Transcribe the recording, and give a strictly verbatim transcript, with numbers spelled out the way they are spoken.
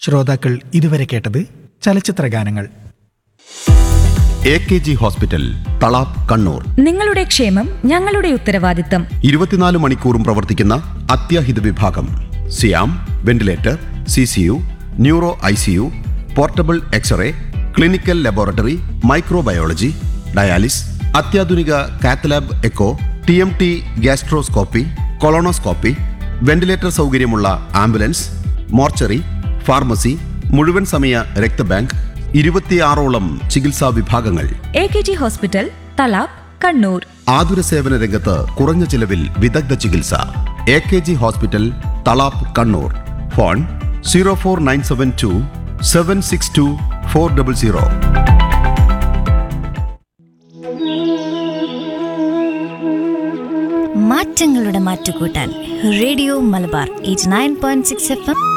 ശ്രോതാക്കൾ ഇതുവരെ കേട്ടത് ചലച്ചിത്ര ഗാനങ്ങൾ. A K G hospital, Thalap, Kannur. നിങ്ങളുടെ ക്ഷേമം ഞങ്ങളുടെ ഉത്തരവാദിത്തം. ഇരുപത്തിനാല് മണിക്കൂറും പ്രവർത്തിക്കുന്ന അത്യാഹിത വിഭാഗം. സിയാം, ventilator, C C U, neuro I C U, portable x-ray, clinical laboratory, microbiology, dialysis, അത്യാധുനിക cath lab echo, T M T, gastroscopy, colonoscopy, ventilator സൗകര്യമുള്ള ആംബുലൻസ്, മോർച്ചറി, ഫാർമസി, മുഴുവൻ സമയ രക്തബാങ്ക്, ഇരുപത്തിയാറോളം ചികിത്സാ വിഭാഗങ്ങൾ. A K G hospital, Thalap, Kannur. ആതുര സേവന രംഗത്ത് കുറഞ്ഞ ചിലവിൽ വിദഗ്ധ ചികിത്സ. A K G hospital, Thalap, Kannur. Phone zero four nine seven to seven six to four double zero. മാറ്റങ്ങളുടെ മാറ്റുകൂട്ടാൻ radio Malabar eighty nine point six F M